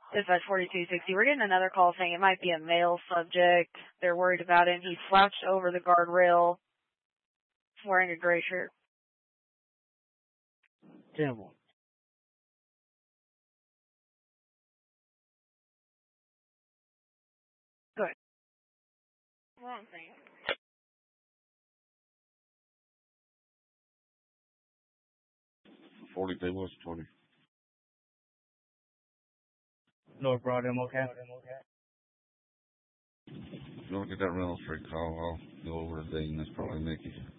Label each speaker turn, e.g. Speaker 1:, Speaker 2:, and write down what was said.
Speaker 1: Dispatch 4260. We're getting another call saying it might be a male subject. They're worried about him. He slouched over the guardrail, wearing a gray shirt.
Speaker 2: 10-1.
Speaker 1: Good. Wrong thing.
Speaker 3: 42 was 20.
Speaker 2: North Broad, okay?
Speaker 3: If you want to get that rental street call, I'll go over to Dean. That's probably Mickey.